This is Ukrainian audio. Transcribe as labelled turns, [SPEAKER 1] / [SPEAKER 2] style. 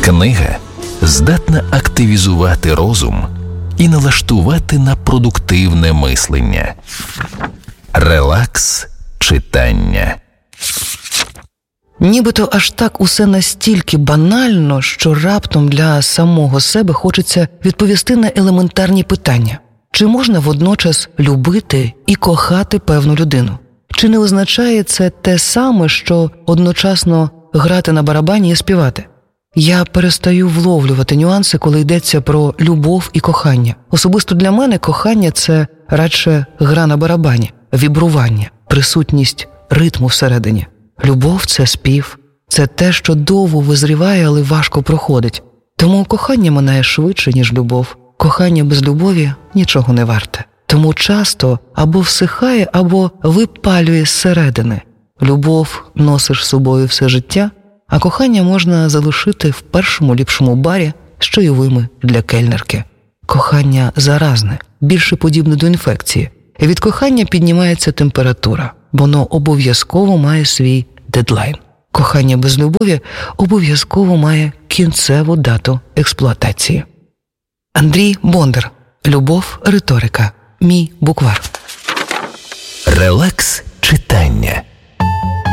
[SPEAKER 1] Книга здатна активізувати розум і налаштувати на продуктивне мислення. Релакс читання.
[SPEAKER 2] Нібито аж так усе настільки банально, що раптом для самого себе хочеться відповісти на елементарні питання. Чи можна водночас любити і кохати певну людину? Чи не означає це те саме, що одночасно грати на барабані і співати? Я перестаю вловлювати нюанси, коли йдеться про любов і кохання. Особисто для мене кохання – це радше гра на барабані, вібрування, присутність ритму всередині. Любов – це спів, це те, що довго визріває, але важко проходить. Тому кохання минає швидше, ніж любов. Кохання без любові нічого не варте. Тому часто або всихає, або випалює зсередини. Любов носиш з собою все життя, а кохання можна залишити в першому ліпшому барі з чайовими для кельнерки. Кохання заразне, більше подібне до інфекції. Від кохання піднімається температура. Воно обов'язково має свій дедлайн. Кохання без любові обов'язково має кінцеву дату експлуатації. Андрій Бондар. Любов, риторика. Мій буквар.
[SPEAKER 1] Релакс читання.